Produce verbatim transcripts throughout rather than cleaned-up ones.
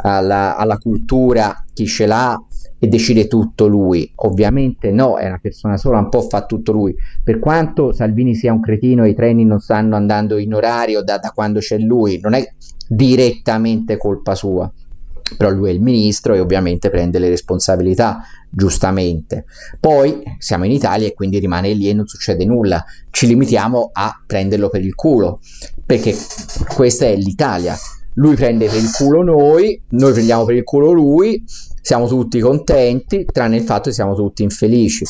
alla, alla cultura chi ce l'ha e decide tutto lui. Ovviamente no, è una persona sola, non può fare tutto lui. Per quanto Salvini sia un cretino e i treni non stanno andando in orario da, da quando c'è lui, non è direttamente colpa sua, però lui è il ministro e ovviamente prende le responsabilità, giustamente. Poi siamo in Italia e quindi rimane lì e non succede nulla, ci limitiamo a prenderlo per il culo, perché questa è l'Italia. Lui prende per il culo noi, noi prendiamo per il culo lui, siamo tutti contenti, tranne il fatto che siamo tutti infelici.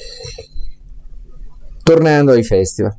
Tornando ai festival,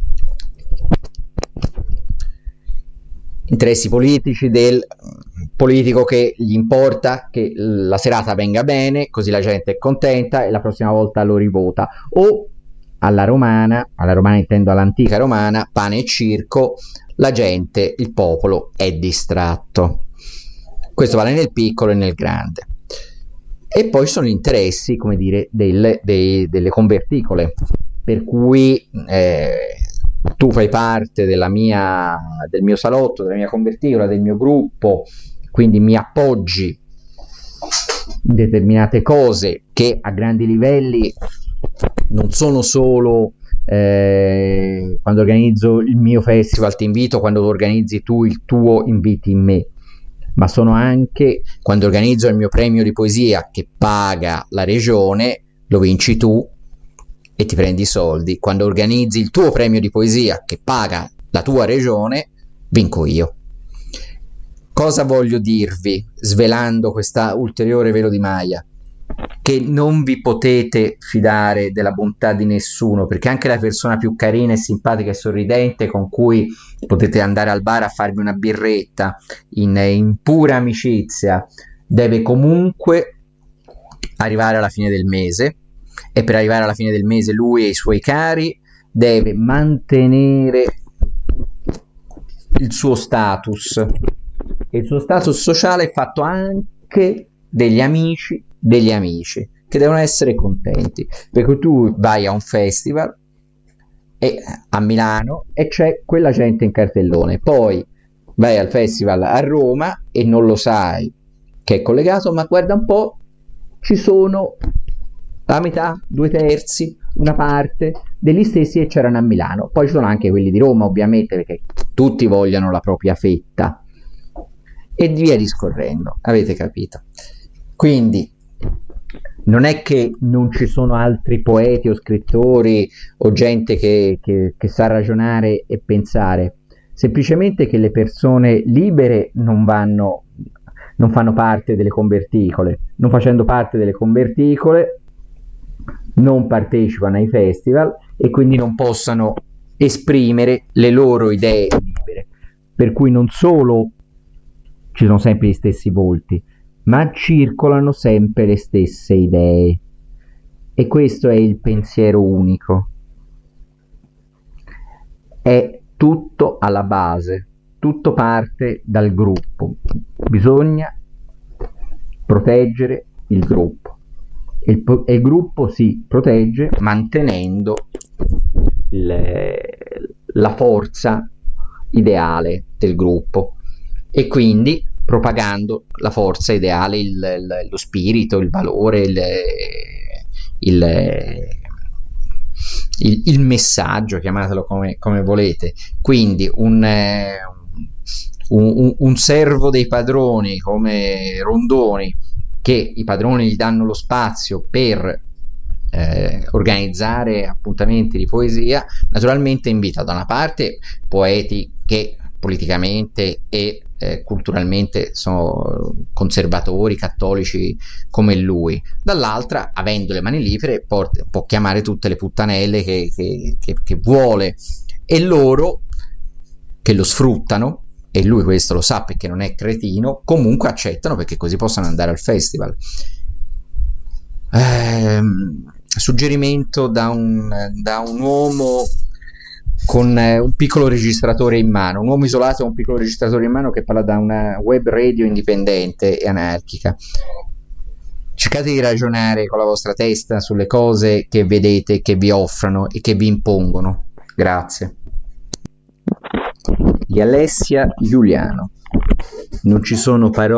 interessi politici del politico che gli importa che la serata venga bene, così la gente è contenta e la prossima volta lo rivota, o alla romana, alla romana intendo all'antica romana, pane e circo, la gente, il popolo è distratto. Questo vale nel piccolo e nel grande. E poi sono gli interessi, come dire, del, dei, delle converticole, per cui eh, tu fai parte della mia, del mio salotto, della mia converticola, del mio gruppo, quindi mi appoggi in determinate cose che a grandi livelli non sono solo eh, quando organizzo il mio festival ti invito, quando organizzi tu il tuo inviti me, ma sono anche quando organizzo il mio premio di poesia che paga la regione, lo vinci tu e ti prendi i soldi. Quando organizzi il tuo premio di poesia che paga la tua regione, vinco io. Cosa voglio dirvi, svelando questa ulteriore velo di Maya? Che non vi potete fidare della bontà di nessuno, perché anche la persona più carina e simpatica e sorridente con cui potete andare al bar a farvi una birretta in, in pura amicizia deve comunque arrivare alla fine del mese, e per arrivare alla fine del mese lui e i suoi cari deve mantenere il suo status, e il suo status sociale è fatto anche degli amici degli amici che devono essere contenti, perché tu vai a un festival e, a Milano, e c'è quella gente in cartellone, poi vai al festival a Roma e non lo sai che è collegato, ma guarda un po', ci sono la metà, due terzi, una parte degli stessi che c'erano a Milano. Poi ci sono anche quelli di Roma, ovviamente, perché tutti vogliono la propria fetta, e via discorrendo, avete capito? Quindi non è che non ci sono altri poeti o scrittori o gente che, che, che sa ragionare e pensare, semplicemente che le persone libere non vanno, non fanno parte delle converticole, non facendo parte delle converticole non partecipano ai festival e quindi non possano esprimere le loro idee libere, per cui non solo ci sono sempre gli stessi volti, ma circolano sempre le stesse idee, e questo è il pensiero unico. È tutto alla base, tutto parte dal gruppo, bisogna proteggere il gruppo, il, il gruppo si protegge mantenendo le, la forza ideale del gruppo, e quindi propagando la forza ideale, il, il, lo spirito, il valore, il, il, il, il messaggio, chiamatelo come, come volete. Quindi un, un, un servo dei padroni come Rondoni, che i padroni gli danno lo spazio per eh, organizzare appuntamenti di poesia, naturalmente invita da una parte poeti che politicamente e Eh, culturalmente sono conservatori, cattolici come lui, dall'altra, avendo le mani libere, porta, può chiamare tutte le puttanelle che, che, che, che vuole, e loro che lo sfruttano, e lui questo lo sa perché non è cretino, comunque accettano perché così possono andare al festival. Eh, suggerimento da un, da un uomo con eh, un piccolo registratore in mano, un uomo isolato con un piccolo registratore in mano che parla da una web radio indipendente e anarchica. Cercate di ragionare con la vostra testa sulle cose che vedete, che vi offrono e che vi impongono. Grazie. Di Alessia Giuliano. Non ci sono parole